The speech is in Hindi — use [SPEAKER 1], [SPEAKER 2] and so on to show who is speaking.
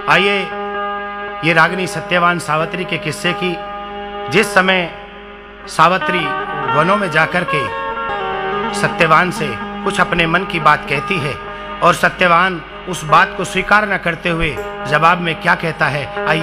[SPEAKER 1] आइए ये रागिनी सत्यवान सावित्री के किस्से की, जिस समय सावित्री वनों में जाकर के सत्यवान से कुछ अपने मन की बात कहती है और सत्यवान उस बात को स्वीकार न करते हुए जवाब में क्या कहता है, आइए